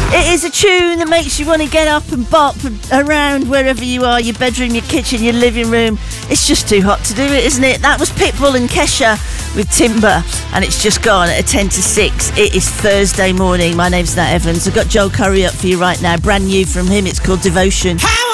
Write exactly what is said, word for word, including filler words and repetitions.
It is a tune that makes you want to get up and bop around wherever you are, your bedroom, your kitchen, your living room. It's just too hot to do it, isn't it? That was Pitbull and Kesha with Timber, and it's just gone at a ten to six. It is Thursday morning. My name's Nat Evans. I've got Joel Curry up for you right now. Brand new from him. It's called Devotion. How